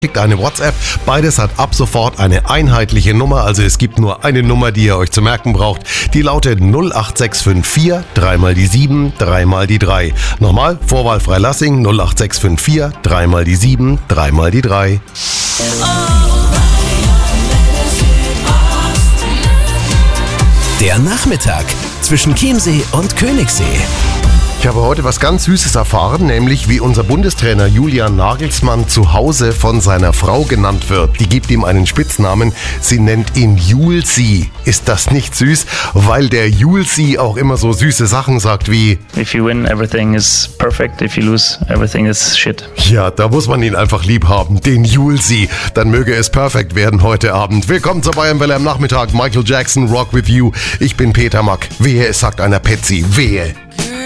Schickt eine WhatsApp. Beides hat ab sofort eine einheitliche Nummer, also es gibt nur eine Nummer, die ihr euch zu merken braucht. Die lautet 08654 3 mal die 7, 3 mal die 3. Nochmal, Vorwahl Freilassing 08654 3 mal die 7, 3 mal die 3. Der Nachmittag zwischen Chiemsee und Königssee. Ich habe heute was ganz Süßes erfahren, nämlich wie unser Bundestrainer Julian Nagelsmann zu Hause von seiner Frau genannt wird. Die gibt ihm einen Spitznamen, sie nennt ihn Julsi. Ist das nicht süß? Weil der Julsi auch immer so süße Sachen sagt wie: If you win, everything is perfect. If you lose, everything is shit. Ja, da muss man ihn einfach lieb haben, den Julsi. Dann möge es perfekt werden heute Abend. Willkommen zur Bayernwelle am Nachmittag. Michael Jackson, Rock With You. Ich bin Peter Mack. Wehe, es sagt einer Petsy. Wehe.